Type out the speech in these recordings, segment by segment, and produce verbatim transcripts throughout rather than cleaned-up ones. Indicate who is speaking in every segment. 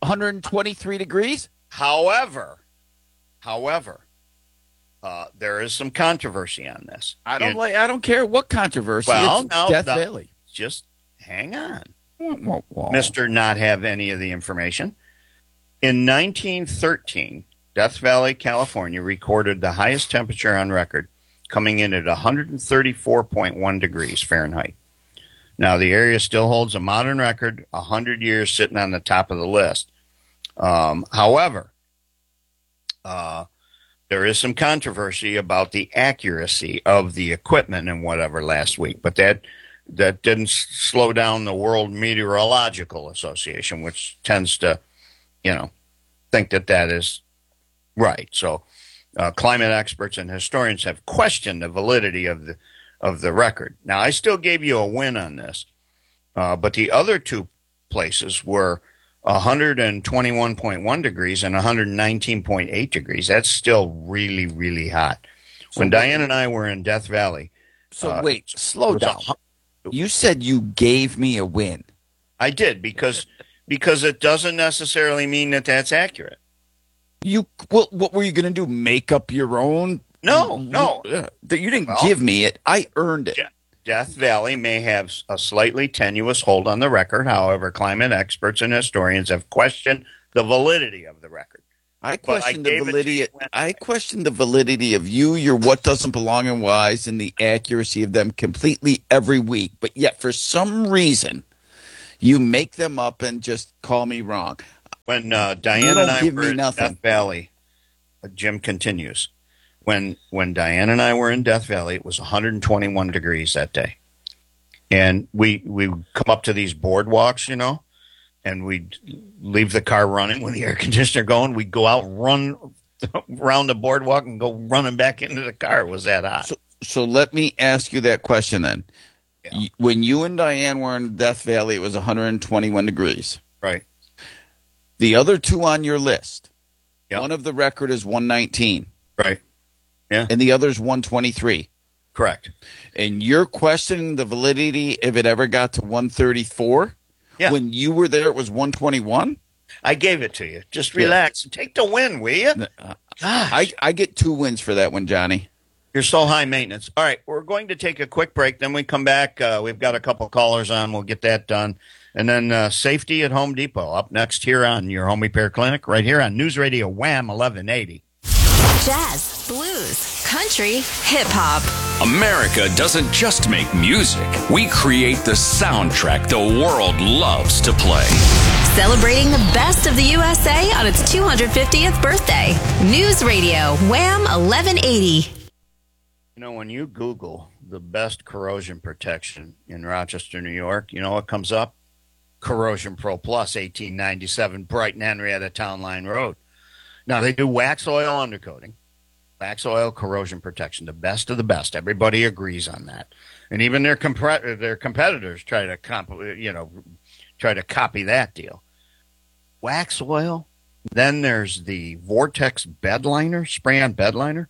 Speaker 1: one hundred twenty-three degrees.
Speaker 2: However, however, uh, there is some controversy on this.
Speaker 1: I don't
Speaker 2: In,
Speaker 1: like. I don't care what controversy.
Speaker 2: Well,
Speaker 1: it's
Speaker 2: now,
Speaker 1: Death
Speaker 2: now,
Speaker 1: Valley.
Speaker 2: Just hang on,
Speaker 1: Wah, wah.
Speaker 2: Mister Not have any of the information. In nineteen thirteen, Death Valley, California, recorded the highest temperature on record, coming in at one hundred thirty-four point one degrees Fahrenheit. Now, the area still holds a modern record, one hundred years sitting on the top of the list. Um, however, uh, there is some controversy about the accuracy of the equipment and whatever last week, but that that didn't s- slow down the World Meteorological Association, which tends to, you know, think that that is right. So uh, climate experts and historians have questioned the validity of the of the record. Now, I still gave you a win on this, uh, but the other two places were one hundred twenty-one point one degrees and one hundred nineteen point eight degrees. That's still really, really hot.
Speaker 1: So
Speaker 2: when
Speaker 1: wait-
Speaker 2: Diane and I were in Death Valley,
Speaker 1: So
Speaker 2: uh,
Speaker 1: wait, slow
Speaker 2: it was a
Speaker 1: down.
Speaker 2: hu-
Speaker 1: You said you gave me a win.
Speaker 2: I did because because it doesn't necessarily mean that that's accurate.
Speaker 1: You what? What were you going to do? Make up your own?
Speaker 2: No, no.
Speaker 1: Uh, that you didn't
Speaker 2: Well,
Speaker 1: give me it. I earned it.
Speaker 2: Yeah. Death Valley may have a slightly tenuous hold on the record. However, climate experts and historians have questioned the validity of the record.
Speaker 1: I
Speaker 2: But I
Speaker 1: question the
Speaker 2: gave it to
Speaker 1: validity.
Speaker 2: you when-
Speaker 1: I question the validity of you, your what doesn't belong in wise, and the accuracy of them completely every week. But yet, for some reason, you make them up and just call me wrong.
Speaker 2: When uh, Diane
Speaker 1: You don't
Speaker 2: and I
Speaker 1: give
Speaker 2: were
Speaker 1: me
Speaker 2: in
Speaker 1: nothing.
Speaker 2: Death Valley, uh, Jim continues. When when Diane and I were in Death Valley, it was one hundred twenty-one degrees that day, and we we would come up to these boardwalks, you know, and we'd leave the car running with the air conditioner going. We'd go out, run around the boardwalk, and go running back into the car. It was that hot.
Speaker 1: So, so let me ask you that question then.
Speaker 2: Yeah.
Speaker 1: Y- When you and Diane were in Death Valley, it was one hundred twenty-one degrees.
Speaker 2: Right.
Speaker 1: The other two on your list,
Speaker 2: Yeah.
Speaker 1: one of the record is one nineteen,
Speaker 2: Right.
Speaker 1: and the other is one twenty-three.
Speaker 2: Correct.
Speaker 1: And you're questioning the validity if it ever got to one thirty-four?
Speaker 2: Yeah.
Speaker 1: When you were there, it was one twenty-one?
Speaker 2: I gave it to you. Just relax and take the win, will you?
Speaker 1: Uh,
Speaker 2: Gosh.
Speaker 1: I, I get two wins for that one, Johnny.
Speaker 2: You're so high maintenance. All right, we're going to take a quick break. Then we come back. Uh, we've got a couple callers on. We'll get that done. And then uh, safety at Home Depot up next here on your Home Repair Clinic, right here on News Radio Wham eleven eighty.
Speaker 3: Jazz, blues, country, hip hop.
Speaker 4: America doesn't just make music. We create the soundtrack the world loves to play.
Speaker 3: Celebrating the best of the U S A on its two hundred fiftieth birthday. News Radio Wham eleven eighty.
Speaker 2: You know, when you Google the best corrosion protection in Rochester, New York, you know what comes up? Corrosion Pro Plus, eighteen ninety-seven Brighton Henrietta Town Line Road. Now, they do wax oil undercoating, wax oil corrosion protection, the best of the best. Everybody agrees on that. And even their compre- their competitors try to comp- you know, try to copy that deal. Wax oil. Then there's the Vortex bed liner, spray-on bed liner.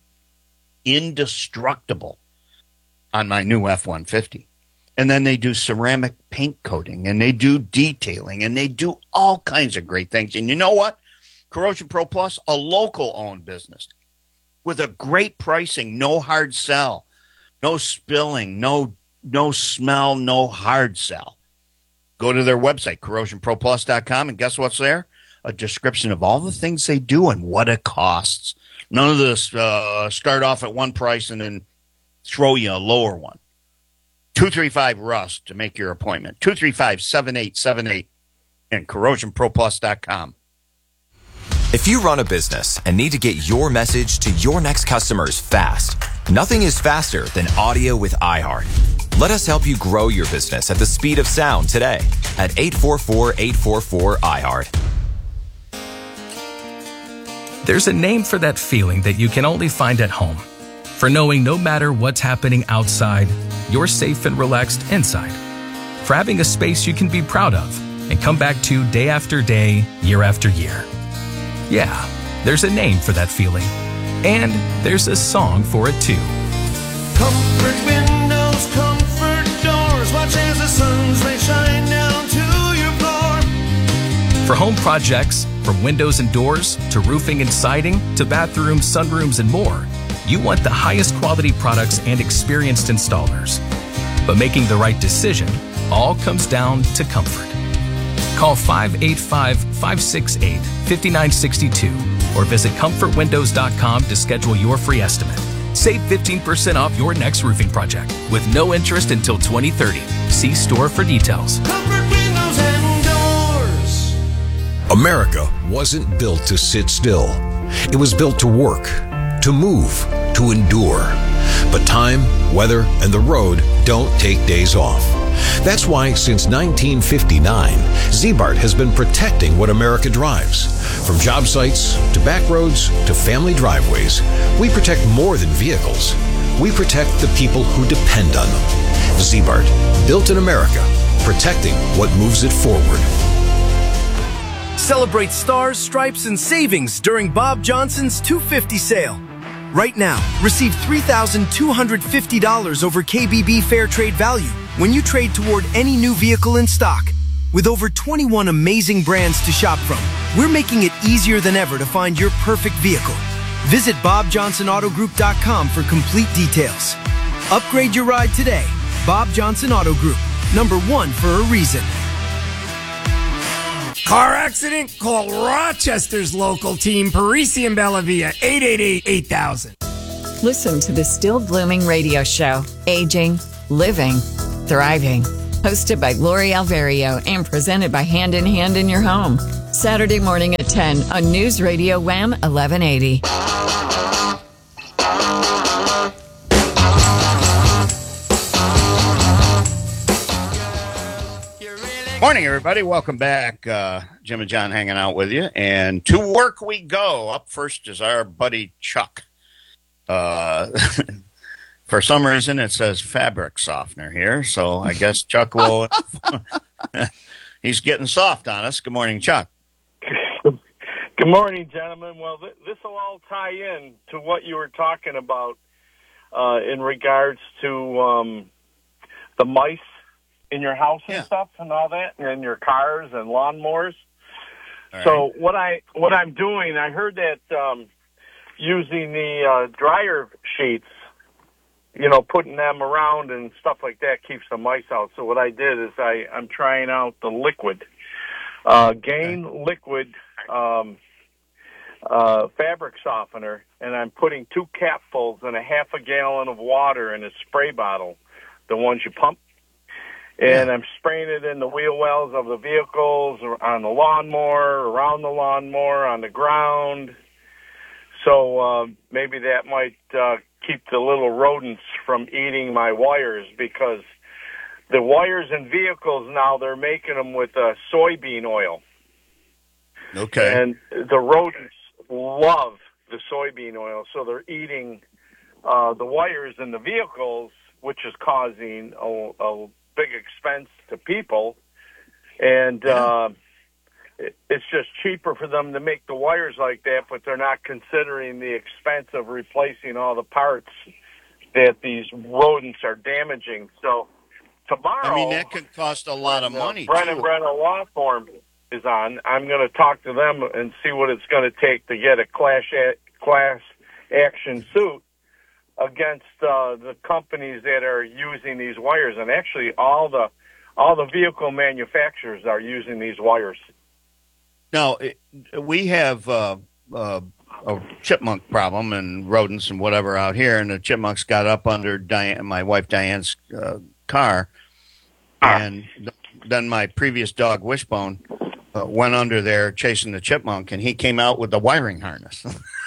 Speaker 2: Indestructible on my new F one fifty. And then they do ceramic paint coating, and they do detailing, and they do all kinds of great things. And you know what? Corrosion Pro Plus, a local-owned business with a great pricing, no hard sell, no spilling, no no smell, no hard sell. Go to their website, corrosion pro plus dot com, and guess what's there? A description of all the things they do and what it costs. None of this uh, start off at one price and then throw you a lower one. two three five Rust to make your appointment. two three five, seven eight seven eight and corrosion pro plus dot com.
Speaker 5: If you run a business and need to get your message to your next customers fast, nothing is faster than audio with iHeart. Let us help you grow your business at the speed of sound today at eight four four, eight four four, iHeart.
Speaker 6: There's a name for that feeling that you can only find at home. For knowing no matter what's happening outside, you're safe and relaxed inside. For having a space you can be proud of and come back to day after day, year after year. Yeah, there's a name for that feeling. And there's a song for it too.
Speaker 7: Comfort windows, comfort doors, watch as the sun's rays shine down to your floor.
Speaker 6: For home projects, from windows and doors to roofing and siding to bathrooms, sunrooms, and more, you want the highest quality products and experienced installers. But making the right decision all comes down to comfort. Call five eight five, five six eight, five nine six two or visit comfort windows dot com to schedule your free estimate. Save fifteen percent off your next roofing project with no interest until twenty thirty. See store for details.
Speaker 7: Comfort windows and doors.
Speaker 8: America wasn't built to sit still. It was built to work, to move, to endure. But time, weather, and the road don't take days off. That's why since nineteen fifty-nine, Z-Bart has been protecting what America drives. From job sites to back roads to family driveways, we protect more than vehicles. We protect the people who depend on them. Z-Bart, built in America, protecting what moves it forward.
Speaker 9: Celebrate stars, stripes, and savings during Bob Johnson's two fifty sale. Right now, receive three thousand two hundred fifty dollars over K B B Fair Trade value when you trade toward any new vehicle in stock. With over twenty-one amazing brands to shop from, we're making it easier than ever to find your perfect vehicle. Visit bob johnson auto group dot com for complete details. Upgrade your ride today. Bob Johnson Auto Group, number one for a reason.
Speaker 10: Car accident? Call Rochester's local team, Parisi and Bellavia, eight eight eight, eight thousand.
Speaker 11: Listen to the Still Blooming radio show, Aging, Living, Thriving. Hosted by Lori Alvario and presented by Hand in Hand in Your Home. Saturday morning at ten on News Radio Wham eleven eighty.
Speaker 2: Morning, everybody. Welcome back. Uh, Jim and John hanging out with you. And to work we go. Up first is our buddy Chuck. Uh, for some reason, it says fabric softener here. So I guess Chuck will. He's getting soft on us. Good morning, Chuck.
Speaker 12: Good morning, gentlemen. Well, th- this will all tie in to what you were talking about uh, in regards to um, the mice in your house and yeah. stuff and all that, and in your cars and lawnmowers. All so right. what I what I'm doing, I heard that um, using the uh, dryer sheets, you know, putting them around and stuff like that keeps the mice out. So what I did is I I'm trying out the liquid, uh, Gain okay. liquid um, uh, fabric softener, and I'm putting two capfuls and a half a gallon of water in a spray bottle, the ones you pump. And I'm spraying it in the wheel wells of the vehicles, on the lawnmower, around the lawnmower, on the ground. So uh, maybe that might uh, keep the little rodents from eating my wires, because the wires in vehicles now, they're making them with uh, soybean oil.
Speaker 2: Okay.
Speaker 12: And the rodents love the soybean oil, so they're eating uh, the wires in the vehicles, which is causing a, a big expense to people, and uh, it, it's just cheaper for them to make the wires like that, but they're not considering the expense of replacing all the parts that these rodents are damaging. So tomorrow,
Speaker 2: I mean, that could cost a lot of money.
Speaker 12: Brennan
Speaker 2: too.
Speaker 12: Brennan Law Firm is on. I'm going to talk to them and see what it's going to take to get a class a- class action suit against uh, the companies that are using these wires. And actually all the all the vehicle manufacturers are using these wires.
Speaker 2: Now, it, we have uh, uh, a chipmunk problem and rodents and whatever out here, and the chipmunks got up under Diane, my wife Diane's uh, car, and th- then my previous dog, Wishbone, uh, went under there chasing the chipmunk, and he came out with the wiring harness.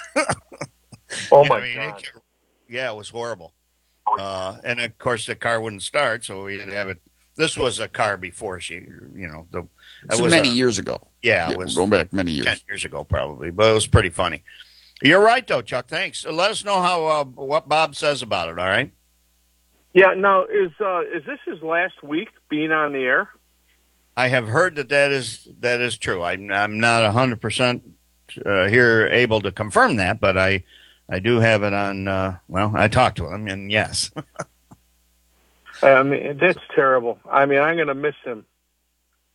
Speaker 12: Oh, my
Speaker 2: I mean,
Speaker 12: God.
Speaker 2: It, yeah, it was horrible. Uh, and, of course, the car wouldn't start, so we didn't have it. This was a car before she, you know. the.
Speaker 1: It
Speaker 2: was
Speaker 1: many
Speaker 2: a,
Speaker 1: years ago.
Speaker 2: Yeah,
Speaker 1: yeah,
Speaker 2: it was
Speaker 1: going back many years.
Speaker 2: ten years ago, probably, but it was pretty funny. You're right, though, Chuck. Thanks. Let us know how uh, what Bob says about it, all right?
Speaker 12: Yeah, now, is uh, is this his last week being on the air?
Speaker 2: I have heard that that is, that is true. I'm, I'm not one hundred percent uh, here able to confirm that, but I... I do have it on, uh, well, I talked to him, and yes.
Speaker 12: I mean, that's terrible. I mean, I'm going to miss him.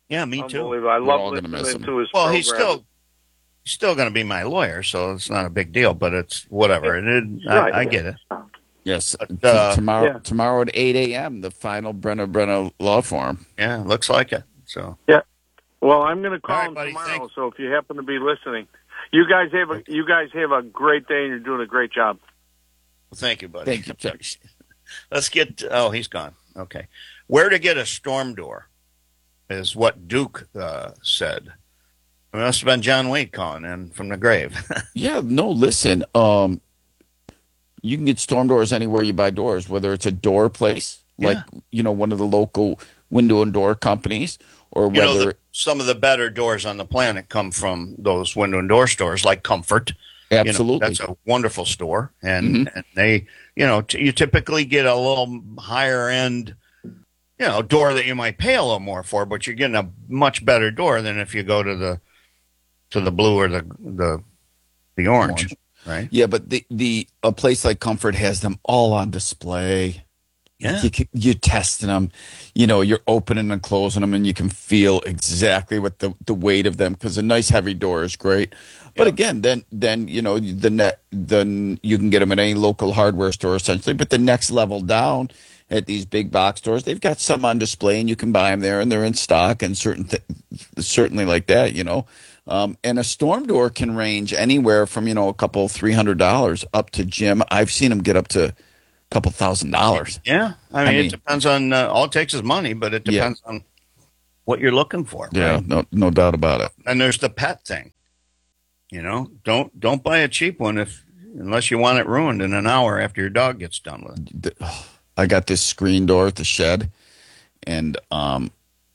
Speaker 2: Yeah, me too.
Speaker 12: Unbelievable. I
Speaker 1: We're
Speaker 12: love
Speaker 1: all gonna miss
Speaker 12: listening
Speaker 1: him.
Speaker 12: to his
Speaker 2: Well,
Speaker 12: program.
Speaker 2: he's still he's still going to be my lawyer, so it's not a big deal. But it's whatever. It, it,
Speaker 12: Right.
Speaker 2: I, I get it.
Speaker 1: Yes,
Speaker 2: But,
Speaker 1: t-
Speaker 2: uh,
Speaker 1: tomorrow
Speaker 12: yeah.
Speaker 1: tomorrow at eight a.m. the final Brenna Brenna Law Forum.
Speaker 2: Yeah, looks like it. So
Speaker 12: Yeah. Well, I'm going to call
Speaker 2: All right,
Speaker 12: him
Speaker 2: buddy,
Speaker 12: tomorrow.
Speaker 2: thanks.
Speaker 12: So if you happen to be listening, you guys have a you guys have a great day, and you're doing a great job.
Speaker 2: thank you, buddy.
Speaker 1: Thank you, Chuck.
Speaker 2: Let's get. Oh, he's gone. Okay, where to get a storm door is what Duke uh, said. It must have been John Wade calling in from the grave.
Speaker 1: Yeah, no, listen. Um, you can get storm doors anywhere you buy doors, whether it's a door place, like,
Speaker 2: Yeah.
Speaker 1: you know, one of the local window and door companies, or
Speaker 2: You know,
Speaker 1: whether
Speaker 2: the, some of the better doors on the planet come from those window and door stores, like Comfort.
Speaker 1: absolutely.
Speaker 2: You know, that's a wonderful store, and,
Speaker 1: Mhm.
Speaker 2: and they, you know, t- you typically get a little higher end, you know, door that you might pay a little more for, but you're getting a much better door than if you go to the to the blue or the the the orange,
Speaker 1: Orange.
Speaker 2: right?
Speaker 1: Yeah, but the the a place like Comfort has them all on display.
Speaker 2: Yeah.
Speaker 1: You can, you're testing them, you know, you're opening and closing them, and you can feel exactly what the, the weight of them, because a nice heavy door is great. But
Speaker 2: Yeah.
Speaker 1: again, then then you know the net then you can get them at any local hardware store essentially. But the next level down at these big box stores, they've got some on display, and you can buy them there, and they're in stock, and certain th- certainly like that, you know. Um, and a storm door can range anywhere from you know a couple three hundred dollars up to Jim. I've seen them get up to couple thousand dollars.
Speaker 2: Yeah, I mean,
Speaker 1: I mean-
Speaker 2: it depends on uh, all it takes is money, but it
Speaker 1: Yeah.
Speaker 2: depends on what you're looking for.
Speaker 1: Yeah,
Speaker 2: right?
Speaker 1: no, no doubt about it.
Speaker 2: And there's the pet thing. You know, don't don't buy a cheap one if unless you want it ruined in an hour after your dog gets done with it.
Speaker 1: The- I got this screen door at the shed, and um.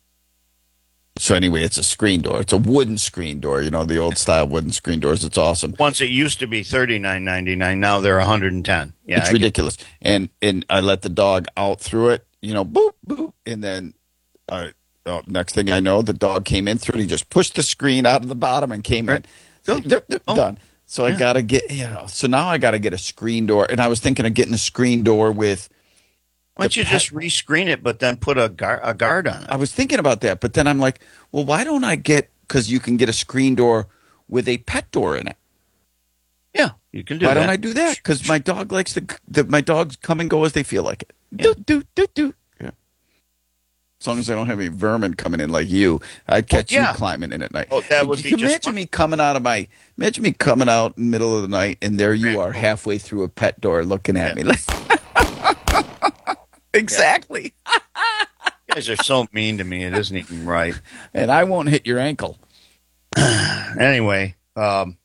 Speaker 1: So anyway, it's a screen door. It's a wooden screen door. You know the old style wooden screen doors. It's awesome.
Speaker 2: Once it used to be thirty-nine ninety-nine, now they're one hundred ten. Yeah,
Speaker 1: It's
Speaker 2: I get-
Speaker 1: ridiculous. And and I let the dog out through it. You know, boop boop, and then uh, oh, next thing I know, the dog came in through it. He just pushed the screen out of the bottom and came in. So they're, they're
Speaker 2: Oh.
Speaker 1: done. So I
Speaker 2: Yeah.
Speaker 1: gotta get you know. So now I gotta get a screen door, and I was thinking of getting a screen door with.
Speaker 2: Why don't you just rescreen it, but then put a, gar- a guard on it?
Speaker 1: I was thinking about that, but then I'm like, well, why don't I get, because you can get a screen door with a pet door in it.
Speaker 2: Yeah, you can do
Speaker 1: Why
Speaker 2: that.
Speaker 1: don't I do that? Because my dog likes to, the, my dogs come and go as they feel like it. Do, do, do, do. Yeah. As long as I don't have any vermin coming in like you, I'd catch
Speaker 2: yeah.
Speaker 1: you climbing in at night.
Speaker 2: Oh, that would
Speaker 1: Can
Speaker 2: be
Speaker 1: you
Speaker 2: just
Speaker 1: imagine
Speaker 2: fun.
Speaker 1: me coming out of my, imagine me coming out in the middle of the night, and there you are halfway through a pet door looking at me. Like, exactly.
Speaker 2: You guys are so mean to me. It isn't even right.
Speaker 1: And I won't hit your ankle.
Speaker 2: Anyway, um,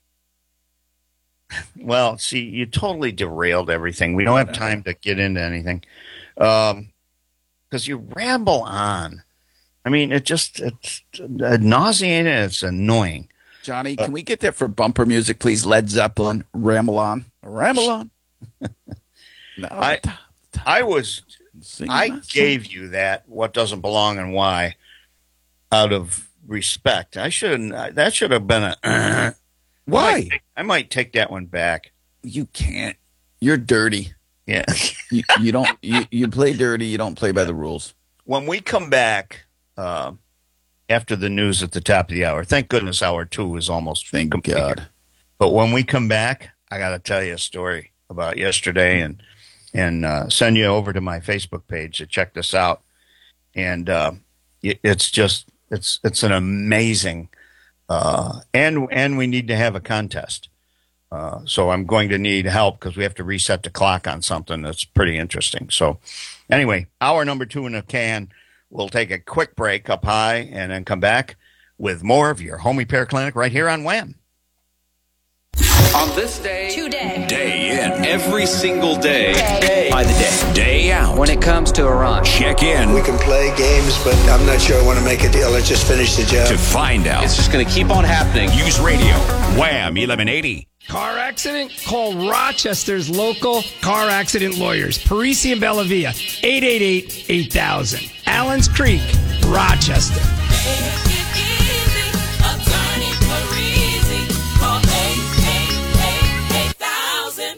Speaker 2: well, see, you totally derailed everything. We don't have time to get into anything because you ramble on. I mean, it just it's nauseating. It's annoying.
Speaker 1: Johnny, can we get that for bumper music, please? Led Zeppelin, Ramble On. Ramble On. No,
Speaker 2: I I was
Speaker 1: sing
Speaker 2: I
Speaker 1: my song.
Speaker 2: gave you that what doesn't belong and why out of respect. I shouldn't. That should have been a. Uh,
Speaker 1: Why?
Speaker 2: I might, take, I might take that one back.
Speaker 1: You can't. You're dirty.
Speaker 2: Yeah.
Speaker 1: You, you don't. You, you play dirty. You don't play by the rules.
Speaker 2: When we come back uh, after the news at the top of the hour, thank goodness hour two is almost
Speaker 1: Thank
Speaker 2: complete.
Speaker 1: God.
Speaker 2: But when we come back, I got to tell you a story about yesterday and and uh, send you over to my Facebook page to check this out. And uh, it, it's just it's it's an amazing uh, and and we need to have a contest. Uh, so I'm going to need help because we have to reset the clock on something that's pretty interesting. So anyway, hour number two in the can. We'll take a quick break up high and then come back with more of your Home Repair Clinic right here on Wham.
Speaker 4: On this day,
Speaker 3: Today.
Speaker 4: day in, every single day, day by the day, day out.
Speaker 13: When it comes to Iran,
Speaker 4: Check in
Speaker 14: We can play games, but I'm not sure I want to make a deal. Let's just finish the job.
Speaker 4: to find out.
Speaker 13: it's just going to keep on happening.
Speaker 4: News Radio, Wham eleven eighty.
Speaker 10: Car accident? Call Rochester's local car accident lawyers. Parisi and Bellavia, eight eight eight, eight thousand. Allens Creek, Rochester.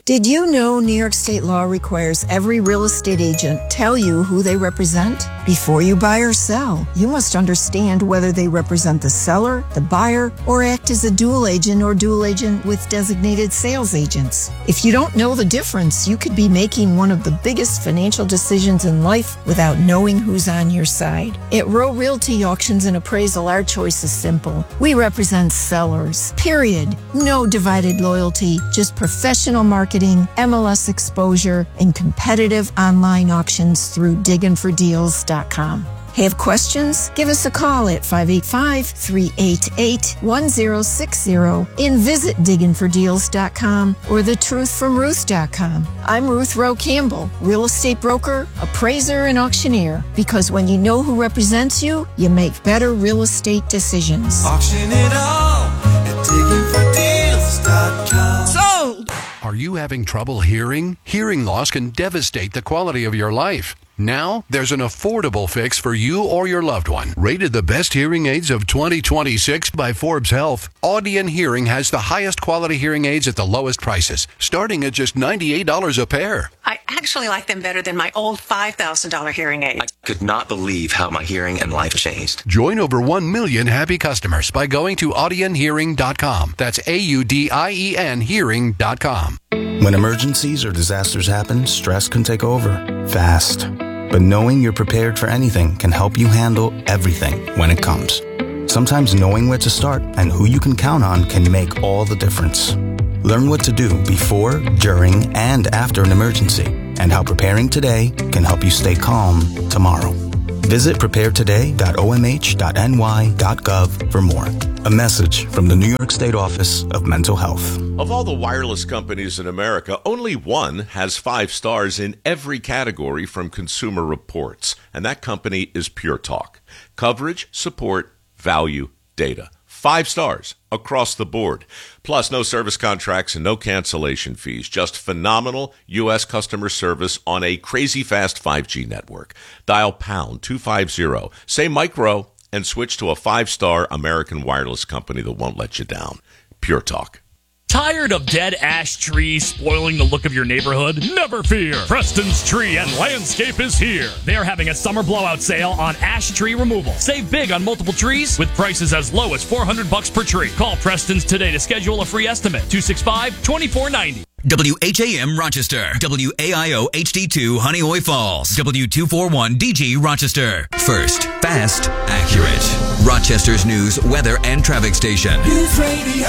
Speaker 15: Did you know New York state law requires every real estate agent tell you who they represent? Before you buy or sell, you must understand whether they represent the seller, the buyer, or act as a dual agent or dual agent with designated sales agents. If you don't know the difference, you could be making one of the biggest financial decisions in life without knowing who's on your side. At Row Realty Auctions and Appraisal, our choice is simple. We represent sellers, period. No divided loyalty, just professional marketing, M L S exposure, and competitive online auctions through diggin for deals dot com. Have questions? Give us a call at five eight five, three eight eight, one zero six zero and visit diggin for deals dot com or the truth from ruth dot com. I'm Ruth Rowe Campbell, real estate broker, appraiser, and auctioneer. Because when you know who represents you, you make better real estate decisions.
Speaker 7: Auction it all at diggin for deals dot com.
Speaker 16: Sold! Are you having trouble hearing? Hearing loss can devastate the quality of your life. Now, there's an affordable fix for you or your loved one. Rated the best hearing aids of twenty twenty-six by Forbes Health, Audion Hearing has the highest quality hearing aids at the lowest prices, starting at just ninety-eight dollars a pair.
Speaker 17: I actually like them better than my old five thousand dollars hearing aid.
Speaker 18: I could not believe how my hearing and life changed.
Speaker 16: Join over one million happy customers by going to audion hearing dot com. That's A U D I E N hearing dot com.
Speaker 19: When emergencies or disasters happen, stress can take over fast. But knowing you're prepared for anything can help you handle everything when it comes. Sometimes knowing where to start and who you can count on can make all the difference. Learn what to do before, during, and after an emergency, and how preparing today can help you stay calm tomorrow. Visit prepare today dot o m h dot n y dot gov for more. A message from the New York State Office of Mental Health.
Speaker 20: Of all the wireless companies in America, only one has five stars in every category from Consumer Reports, and that company is Pure Talk. Coverage, support, value, data. Five stars across the board. Plus, no service contracts and no cancellation fees. Just phenomenal U S customer service on a crazy fast five G network. Dial pound two fifty, say micro, and switch to a five-star American wireless company that won't let you down. Pure Talk.
Speaker 21: Tired of dead ash trees spoiling the look of your neighborhood? Never fear. Preston's Tree and Landscape is here. They are having a summer blowout sale on ash tree removal. Save big on multiple trees with prices as low as four hundred bucks per tree. Call Preston's today to schedule a free estimate. two six five, two four nine zero.
Speaker 22: W H A M Rochester, W A I O H D two Honeoye Falls, W two forty-one D G Rochester. First, fast, accurate. Rochester's news, weather, and traffic station.
Speaker 7: News Radio,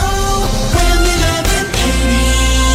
Speaker 7: eleven eighty.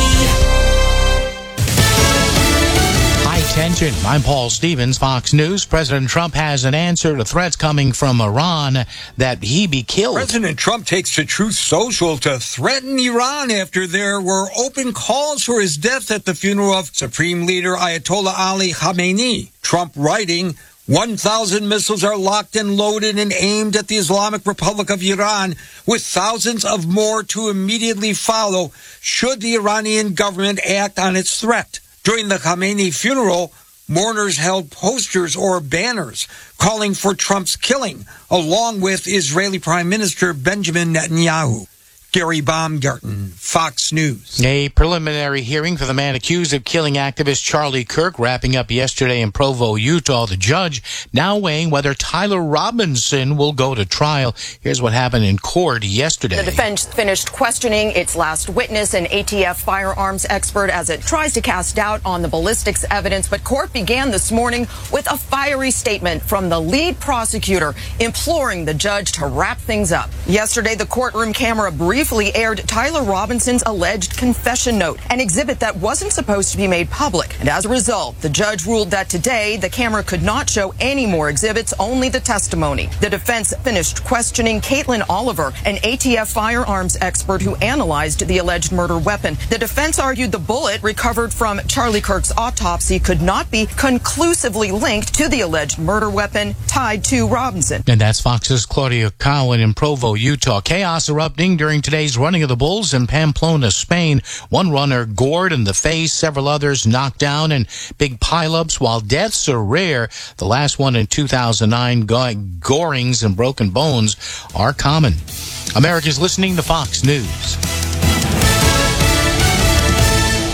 Speaker 23: Attention, I'm Paul Stevens, Fox News. President Trump has an answer to threats coming from Iran that he be killed.
Speaker 24: President Trump takes to Truth Social to threaten Iran after there were open calls for his death at the funeral of Supreme Leader Ayatollah Ali Khamenei. Trump writing, one thousand missiles are locked and loaded and aimed at the Islamic Republic of Iran, with thousands of more to immediately follow should the Iranian government act on its threat. During the Khamenei funeral, mourners held posters or banners calling for Trump's killing, along with Israeli Prime Minister Benjamin Netanyahu. Gary Baumgarten, Fox News.
Speaker 23: A preliminary hearing for the man accused of killing activist Charlie Kirk wrapping up yesterday in Provo, Utah. The judge now weighing whether Tyler Robinson will go to trial. Here's what happened in court yesterday.
Speaker 25: The defense finished questioning its last witness, an A T F firearms expert, as it tries to cast doubt on the ballistics evidence. But court began this morning with a fiery statement from the lead prosecutor imploring the judge to wrap things up. Yesterday, the courtroom camera briefly briefly aired Tyler Robinson's alleged confession note, an exhibit that wasn't supposed to be made public. And as a result, the judge ruled that today the camera could not show any more exhibits, only the testimony. The defense finished questioning Caitlin Oliver, an A T F firearms expert who analyzed the alleged murder weapon. The defense argued the bullet recovered from Charlie Kirk's autopsy could not be conclusively linked to the alleged murder weapon tied to Robinson.
Speaker 23: And that's Fox's Claudia Cowan in Provo, Utah. Chaos erupting during today's running of the bulls in Pamplona, Spain. One runner gored in the face, several others knocked down, and big pileups. While deaths are rare, the last one in two thousand nine, gorings and broken bones are common. America's listening to Fox News.
Speaker 7: News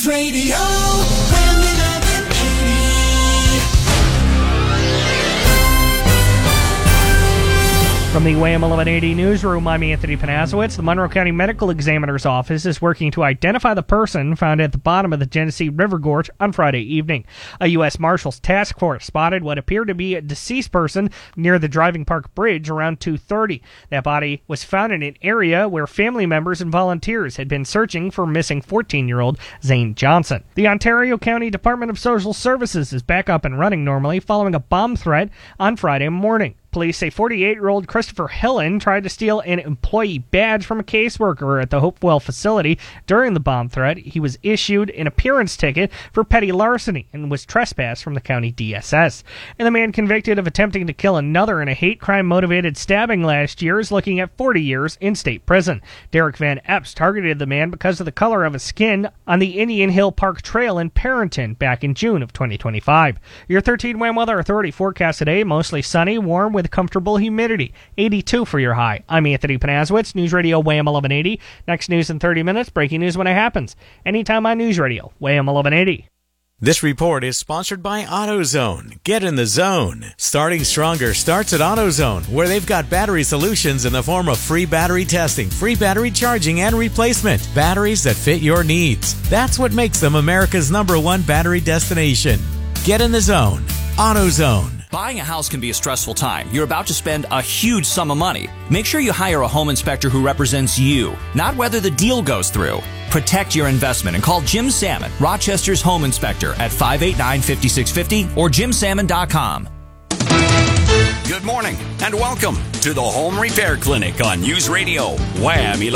Speaker 7: News Radio Wham eleven eighty.
Speaker 5: From the Wham eleven eighty newsroom, I'm Anthony Panasowitz. The Monroe County Medical Examiner's Office is working to identify the person found at the bottom of the Genesee River Gorge on Friday evening. A U S Marshals task force spotted what appeared to be a deceased person near the Driving Park Bridge around two thirty. That body was found in an area where family members and volunteers had been searching for missing fourteen-year-old Zane Johnson. The Ontario County Department of Social Services is back up and running normally following a bomb threat on Friday morning. Police say forty-eight-year-old Christopher Hillen tried to steal an employee badge from a caseworker at the Hopewell facility. During the bomb threat, he was issued an appearance ticket for petty larceny and was trespassed from the county D S S. And the man convicted of attempting to kill another in a hate crime-motivated stabbing last year is looking at forty years in state prison. Derek Van Epps targeted the man because of the color of his skin on the Indian Hill Park Trail in Perrinton back in June of twenty twenty-five. Your thirteen Wham Weather Authority forecast today, mostly sunny, warm with comfortable humidity. eighty-two for your high. I'm Anthony Panasowitz, News Radio Wham eleven eighty. Next news in thirty minutes, breaking news when it happens. Anytime on News Radio Wham eleven eighty.
Speaker 6: This report is sponsored by AutoZone. Get in the zone. Starting Stronger starts at AutoZone, where they've got battery solutions in the form of free battery testing, free battery charging, and replacement. Batteries that fit your needs. That's what makes them America's number one battery destination. Get in the zone. AutoZone.
Speaker 13: Buying a house can be a stressful time. You're about to spend a huge sum of money. Make sure you hire a home inspector who represents you, not whether the deal goes through. Protect your investment and call Jim Salmon, Rochester's home inspector, at five eight nine, five six five zero or jim salmon dot com.
Speaker 4: Good morning and welcome to the Home Repair Clinic on News Radio Wham